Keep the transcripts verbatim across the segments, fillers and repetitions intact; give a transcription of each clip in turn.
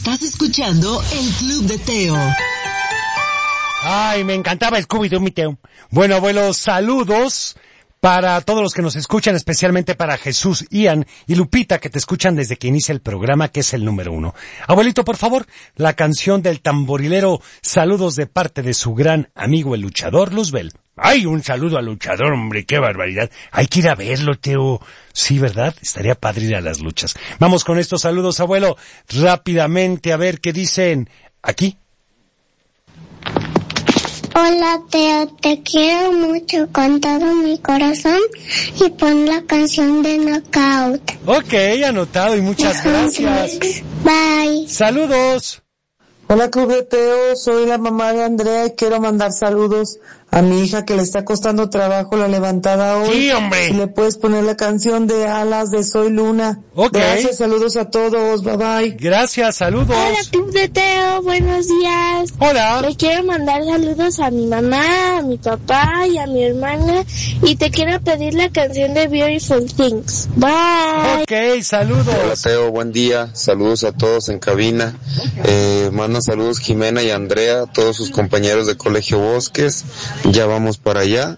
Estás escuchando el Club de Teo. Ay, me encantaba Scooby-Doo, mi Teo. Bueno, abuelo, saludos para todos los que nos escuchan, especialmente para Jesús, Ian y Lupita, que te escuchan desde que inicia el programa, que es el número uno. Abuelito, por favor, la canción del tamborilero, saludos de parte de su gran amigo el luchador Luzbel. Ay, un saludo al luchador, hombre, qué barbaridad. Hay que ir a verlo, Teo. Sí, ¿verdad? Estaría padre ir a las luchas. Vamos con estos saludos, abuelo, rápidamente a ver qué dicen aquí. Hola, Teo, te quiero mucho con todo mi corazón y pon la canción de Knockout. Ok, anotado y muchas gracias. Bye. Saludos. Hola, Club de Teo, soy la mamá de Andrea y quiero mandar saludos a mi hija que le está costando trabajo la levantada hoy. Sí, hombre. Si le puedes poner la canción de Alas de Soy Luna. Ok. Gracias, saludos a todos, bye bye. Gracias, saludos. Hola, Club de Teo, buenos días. Hola. Le quiero mandar saludos a mi mamá, a mi papá y a mi hermana y te quiero pedir la canción de Beautiful Things. Bye. Ok, saludos. Hola, Teo, buen día. Saludos a todos en cabina. Eh, mando saludos Jimena y Andrea, a todos sus compañeros de Colegio Bosques. Ya vamos para allá.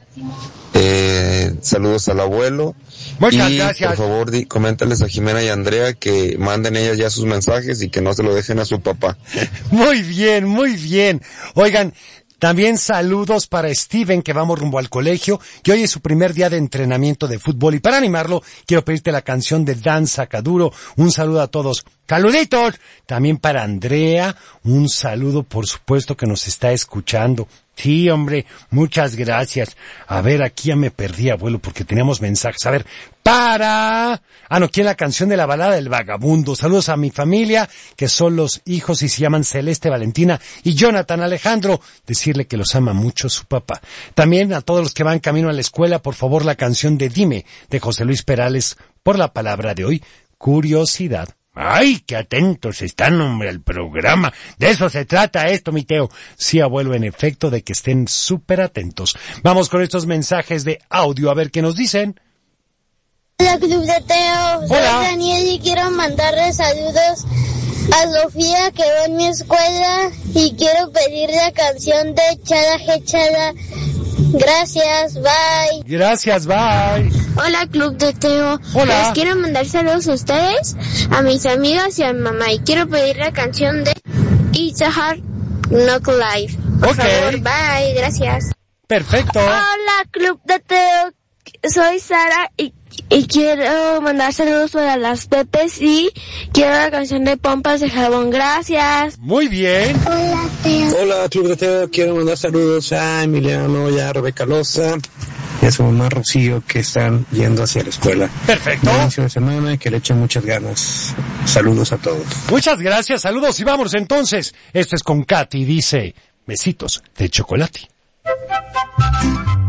Eh, saludos al abuelo. Muchas y, gracias. por favor, di, coméntales a Jimena y Andrea que manden ellas ya sus mensajes y que no se lo dejen a su papá. Muy bien, muy bien. Oigan, también saludos para Steven, que vamos rumbo al colegio, que hoy es su primer día de entrenamiento de fútbol. Y para animarlo, quiero pedirte la canción de Dan Sacaduro. Un saludo a todos. ¡Saluditos! También para Andrea, un saludo, por supuesto, que nos está escuchando. Sí, hombre, muchas gracias. A ver, aquí ya me perdí, abuelo, porque teníamos mensajes. A ver, para... Ah, no, ¿quién la canción de la balada del vagabundo? Saludos a mi familia, que son los hijos y se llaman Celeste, Valentina y Jonathan Alejandro. Decirle que los ama mucho su papá. También a todos los que van camino a la escuela, por favor, la canción de Dime, de José Luis Perales, por la palabra de hoy, curiosidad. ¡Ay, qué atentos están, hombre, al programa! De eso se trata esto, mi Teo. Sí, abuelo, en efecto, de que estén súper atentos. Vamos con estos mensajes de audio, a ver qué nos dicen. Hola, Club de Teo. Soy Hola. Daniel y quiero mandarle saludos a Sofía, que va en mi escuela, y quiero pedir la canción de Chala G Chala. Gracias, bye. Gracias, bye. Hola, Club de Teo. Hola. Les quiero mandar saludos a ustedes, a mis amigas y a mi mamá. Y quiero pedir la canción de It's a Hard Knock Life. Por Ok. favor, bye. Gracias. Perfecto. Hola, Club de Teo. Soy Sara y, y quiero mandar saludos para las Pepes y quiero la canción de Pompas de Jabón. Gracias. Muy bien. Hola, Teo. Hola, Club de Teo, quiero mandar saludos a Emiliano y a Rebeca Loza y a su mamá Rocío, que están yendo hacia la escuela. Perfecto. Buen inicio de semana y que le echen muchas ganas. Saludos a todos. Muchas gracias, saludos y vámonos entonces. Esto es con Katy, dice, besitos de chocolate.